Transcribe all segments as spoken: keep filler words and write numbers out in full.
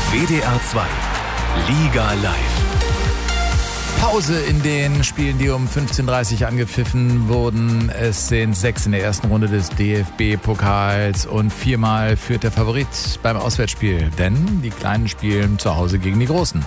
W D R zwei Liga live. Pause in den Spielen, die um fünfzehn Uhr dreißig angepfiffen wurden. Es sind sechs in der ersten Runde des D F B-Pokals und viermal führt der Favorit beim Auswärtsspiel. Denn die Kleinen spielen zu Hause gegen die Großen.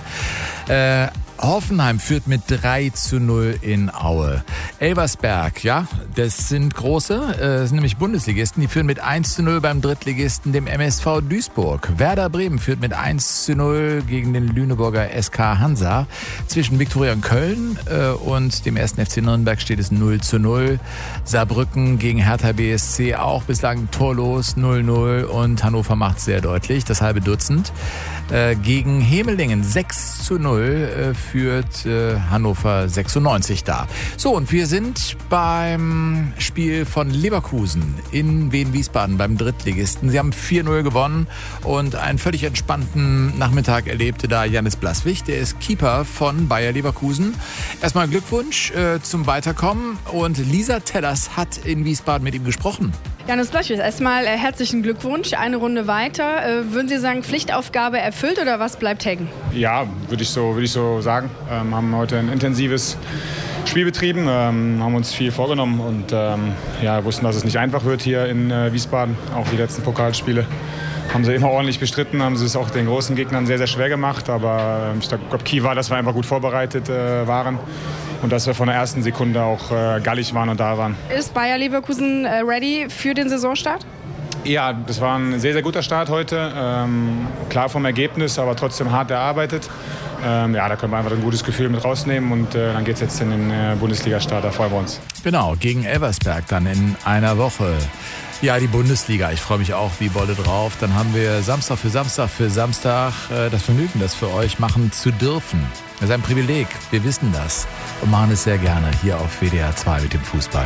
Äh, Hoffenheim führt mit drei zu null in Aue. Elversberg, ja, das sind große, äh, das sind nämlich Bundesligisten, die führen mit eins zu null beim Drittligisten, dem M S V Duisburg. Werder Bremen führt mit eins zu null gegen den Lüneburger S K Hansa. Zwischen Viktoria und Köln äh, und dem ersten F C Nürnberg steht es null zu null. Saarbrücken gegen Hertha B S C auch bislang torlos null null und Hannover macht sehr deutlich, das halbe Dutzend. Äh, gegen Hemelingen sechs zu null äh, führt äh, Hannover sechsundneunzig da. So, und wir sind beim Spiel von Leverkusen in Wien-Wiesbaden beim Drittligisten. Sie haben vier null gewonnen und einen völlig entspannten Nachmittag erlebte da Janis Blaswig. Der ist Keeper von Bayer Leverkusen. Erstmal Glückwunsch äh, zum Weiterkommen und Lisa Tellers hat in Wiesbaden mit ihm gesprochen. Janis Blaswig, erstmal äh, herzlichen Glückwunsch, eine Runde weiter. Äh, würden Sie sagen, Pflichtaufgabe erfüllt oder was bleibt hängen? Ja, würde ich so, würde ich so sagen. Wir ähm, haben heute ein intensives Spiel betrieben, ähm, haben uns viel vorgenommen und ähm, ja, wussten, dass es nicht einfach wird hier in äh, Wiesbaden. Auch die letzten Pokalspiele haben sie immer ordentlich bestritten, haben sie es auch den großen Gegnern sehr, sehr schwer gemacht. Aber äh, ich glaube, Key war, dass wir einfach gut vorbereitet äh, waren. Und dass wir von der ersten Sekunde auch äh, gallig waren und da waren. Ist Bayer Leverkusen äh, ready für den Saisonstart? Ja, das war ein sehr, sehr guter Start heute. Ähm, klar vom Ergebnis, aber trotzdem hart erarbeitet. Ähm, ja, da können wir einfach ein gutes Gefühl mit rausnehmen und äh, dann geht es jetzt in den äh, Bundesliga-Start, da freuen wir uns. Genau, gegen Elversberg dann in einer Woche. Ja, die Bundesliga, ich freue mich auch wie Bolle drauf. Dann haben wir Samstag für Samstag für Samstag äh, das Vergnügen, das für euch machen zu dürfen. Das ist ein Privileg, wir wissen das und machen es sehr gerne hier auf W D R zwei mit dem Fußball.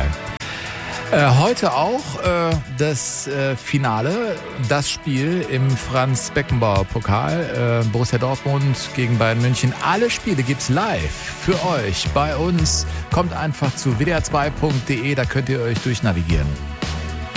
Äh, heute auch äh, das äh, Finale, das Spiel im Franz-Beckenbauer-Pokal, äh, Borussia Dortmund gegen Bayern München. Alle Spiele gibt's live für euch bei uns. Kommt einfach zu w d r zwei punkt d e, da könnt ihr euch durchnavigieren.